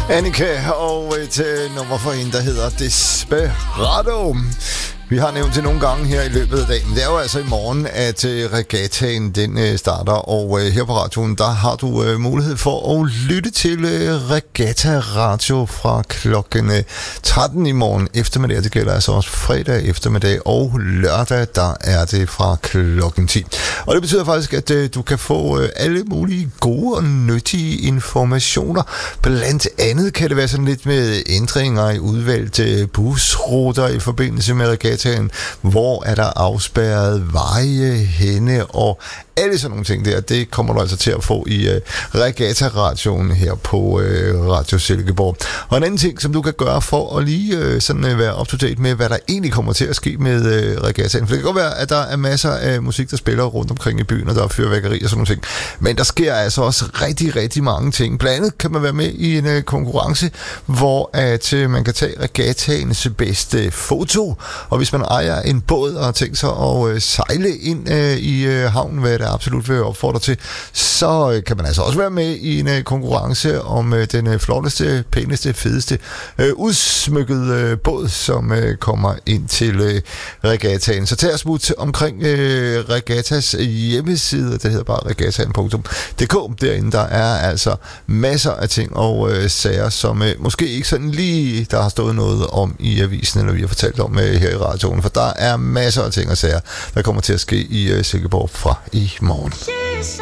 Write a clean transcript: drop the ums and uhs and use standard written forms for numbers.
Annika og et nummer for hende, der hedder Desperado. Vi har nævnt det nogle gange her i løbet af dagen. Det er jo altså i morgen, at regattaen den starter, og her på radioen, der har du mulighed for at lytte til Regatta Radio fra klokken 13 i morgen eftermiddag. Det gælder altså også fredag eftermiddag, og lørdag, der er det fra klokken 10. Og det betyder faktisk, at du kan få alle mulige gode og nyttige informationer. Blandt andet kan det være sådan lidt med ændringer i udvalgte busruter i forbindelse med regatta. Hvor er der afspærret veje henne, og alle sådan nogle ting der, det kommer du altså til at få i Regatta-radioen her på Radio Silkeborg. Og en anden ting, som du kan gøre for at lige sådan være up-to-date med, hvad der egentlig kommer til at ske med Regattaen. For det kan godt være, at der er masser af musik, der spiller rundt omkring i byen, og der er fyrværkeri og sådan nogle ting. Men der sker altså også rigtig, rigtig mange ting. Blandt andet kan man være med i en konkurrence, hvor at man kan tage Regattaens bedste foto. Og hvis man ejer en båd og har tænkt sig at sejle ind i havnen, hvad der absolut vil opfordre til, så kan man altså også være med i en konkurrence om den flotteste, pæneste, fedeste, udsmykkede båd, som kommer ind til regattaen. Så tag os smut omkring Regattas hjemmeside, det hedder bare regattaen.dk. Derinde der er altså masser af ting og sager, som måske ikke sådan lige, der har stået noget om i avisen, eller vi har fortalt om her i radioen, for der er masser af ting og sager, der kommer til at ske i Silkeborg fra i morgen.